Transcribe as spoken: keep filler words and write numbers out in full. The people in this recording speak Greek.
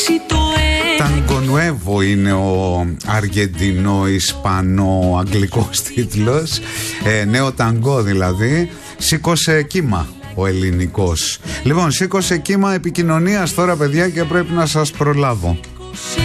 Ταγκονουέβο είναι ο αργεντινο-ισπανο-αγγλικός τίτλος, ε, νέο ταγκό δηλαδή. Σήκωσε κύμα ο ελληνικός. Λοιπόν, σήκωσε κύμα επικοινωνίας τώρα, παιδιά, και πρέπει να σας προλάβω.